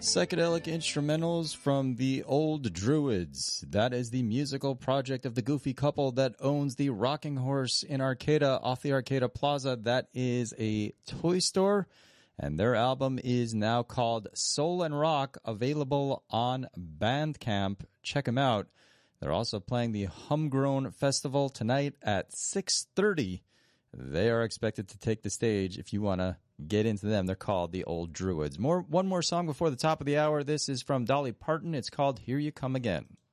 Psychedelic instrumentals from the Old Druids. That is the musical project of the goofy couple that owns the Rocking Horse in Arcata, off the Arcata Plaza. That is a toy store, and their album is now called Soul and Rock, available on Bandcamp. Check them out. They're also playing the Humgrown Festival tonight at 6:30. They are expected to take the stage if you want to get into them. They're called the Old Druids. One more song before the top of the hour. This is from Dolly Parton. It's called Here You Come Again.